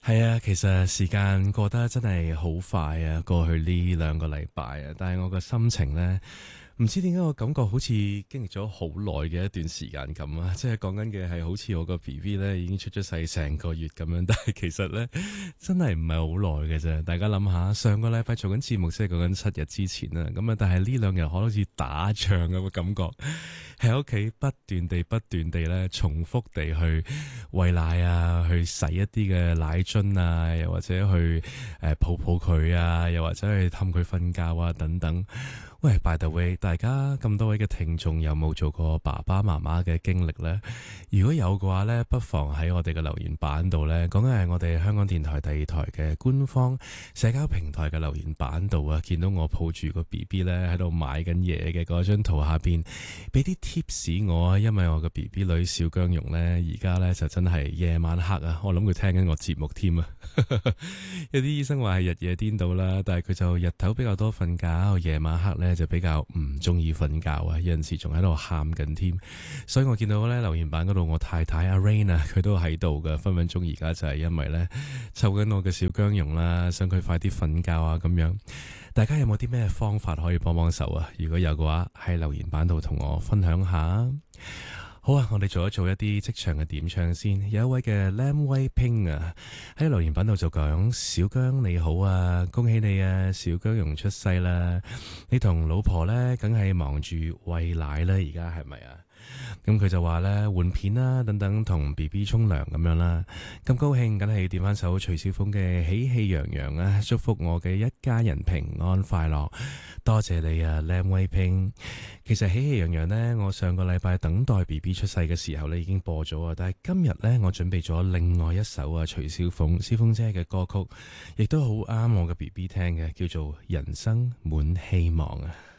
係啊，其實時間過得真係好快啊，過去呢兩個禮拜啊，但係我個心情呢，唔知點解我感覺好似經歷咗好耐嘅一段時間咁啊！即係講緊嘅係好似我個 BB 呢已經出咗世成個月咁樣，但係其實呢，真係唔係好耐嘅啫。大家諗下，上個禮拜做緊節目，即係講緊7日之前啦，咁啊，但係呢兩日好似打仗咁嘅感覺，喺屋企不斷地咧重複地去餵奶啊，去洗一啲嘅奶樽啊，又或者去抱抱佢啊，又或者去氹佢瞓覺啊等等。喂，by the way，大家咁多位嘅聽眾有冇做過爸爸媽媽嘅經歷呢？如果有嘅話呢，不妨喺我哋嘅留言板度呢，講緊係我哋香港電台第二台嘅官方社交平台嘅留言板度啊，見到我抱住個 BB 呢喺度買緊嘢嘅嗰張圖下邊，俾啲 tips 我啊，因為我個 BB 女小姜蓉呢，而家呢就真係夜晚黑啊，我諗佢聽緊我節目添啊。有啲醫生話係日夜顛倒啦，但係佢就日頭比較多瞓覺，夜晚黑呢就比較唔中意瞓覺啊，有陣時仲喺度喊緊添。所以我見到呢留言板嗰度，我太太阿 Rain 啊，佢都喺度噶，分分鐘而家就係因為呢湊緊我嘅小姜蓉啦，想佢快啲瞓覺啊咁樣。大家有冇啲咩方法可以幫幫手啊？如果有嘅話，喺留言板度同我分享下。好啊，我哋做一啲職場嘅點唱先。有一位嘅 Lam Wei Ping 啊，喺留言板度就講：小姜你好啊，恭喜你啊，小姜蓉出世啦！你同老婆呢，梗係忙住餵奶啦，而家係咪啊？咁佢就話咧換片啦，等等同 B B 沖涼咁樣啦，咁高興，梗係要點翻首徐小鳳嘅喜氣洋洋啊，祝福我嘅一家人平安快樂。多謝你啊 Lam Wei Ping。其實喜氣洋洋呢，我上個禮拜等待 B B 出世嘅時候呢已經播咗啊，但係今日呢，我準備咗另外一首啊徐小鳳小鳳姐嘅歌曲，亦都好啱我嘅 B B 聽嘅，叫做人生滿希望啊。